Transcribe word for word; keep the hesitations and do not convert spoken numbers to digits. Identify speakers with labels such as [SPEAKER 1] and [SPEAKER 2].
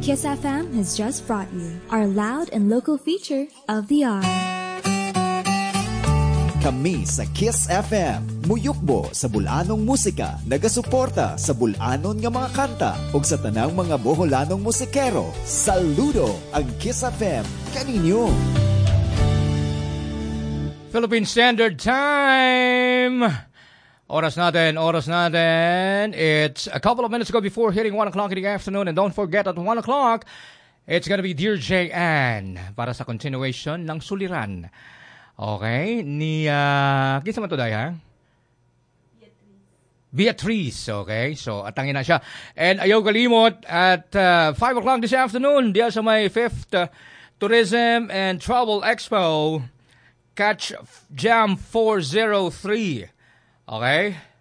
[SPEAKER 1] Kiss F M has just brought you our loud and local feature of the hour.
[SPEAKER 2] Kami sa Kiss F M, muyukbo sa bulanong musika, nagasuporta sa bulanon nga mga kanta ug sa tanang mga boholanong musikero. Saludo ang Kiss F M kaninyo.
[SPEAKER 3] Philippine Standard Time. Oras natin, oras natin. It's a couple of minutes ago before hitting one o'clock in the afternoon. And don't forget at one o'clock, it's gonna be Dear J. Ann para sa continuation ng Suliran. Okay? Ni, uh, kinsa man to day, ha? Beatrice. Beatrice, okay? So, atangin na siya. And ayaw kalimot at uh, five o'clock this afternoon, diya sa may fifth uh, Tourism and Travel Expo. Catch Jam four oh three. Okay?